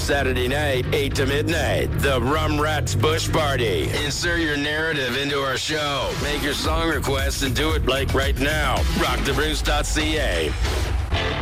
Saturday night, 8 to midnight. The Rum Rats Bush Party. Insert your narrative into our show. Make your song request and do it like right now. Rockthebruce.ca.